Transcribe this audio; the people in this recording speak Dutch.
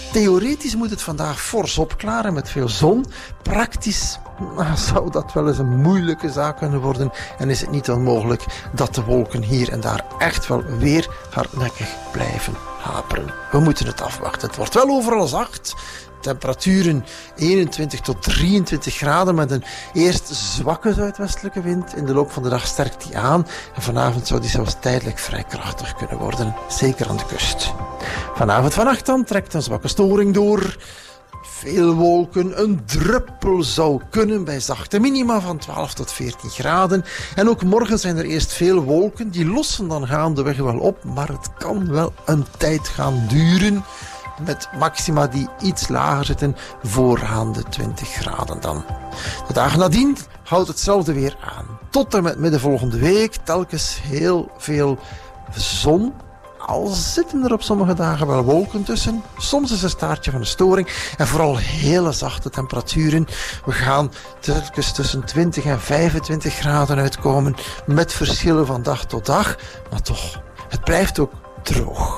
Theoretisch moet het vandaag fors opklaren met veel zon. Praktisch zou dat wel eens een moeilijke zaak kunnen worden. En is het niet onmogelijk dat de wolken hier en daar echt wel weer hardnekkig blijven haperen. We moeten het afwachten. Het wordt wel overal zacht. Temperaturen 21 tot 23 graden met een eerst zwakke zuidwestelijke wind. In de loop van de dag sterkt die aan. En vanavond zou die zelfs tijdelijk vrij krachtig kunnen worden. Zeker aan de kust. Vannacht dan trekt een zwakke storing door. Veel wolken, een druppel zou kunnen bij zachte minima van 12 tot 14 graden. En ook morgen zijn er eerst veel wolken. Die lossen dan gaandeweg wel op, maar het kan wel een tijd gaan duren. Met maxima die iets lager zitten vooraan de 20 graden dan. De dagen nadien houdt hetzelfde weer aan. Tot en met midden volgende week telkens heel veel zon. Al zitten er op sommige dagen wel wolken tussen. Soms is een staartje van een storing. En vooral hele zachte temperaturen. We gaan telkens tussen 20 en 25 graden uitkomen. Met verschillen van dag tot dag. Maar toch, het blijft ook droog.